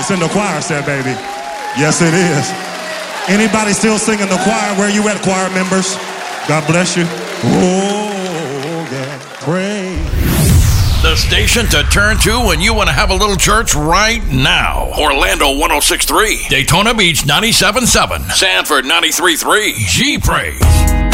It's in the choir set, baby. Yes, it is. Anybody still singing the choir? Where you at, choir members? God bless you. Oh, yeah. Praise. The station to turn to when you want to have a little church right now. Orlando 106.3, Daytona Beach 97.7, Sanford 93.3, G-Praise.